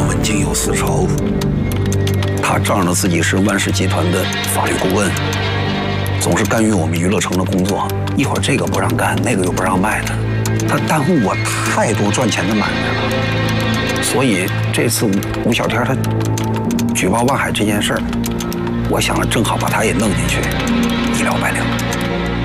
梁文静有私仇，他仗着自己是万氏集团的法律顾问，总是干预我们娱乐城的工作，一会儿这个不让干，那个又不让卖的，他耽误我太多赚钱的买卖了。所以这次吴小天他举报万海这件事儿，我想正好把他也弄进去，一了百了。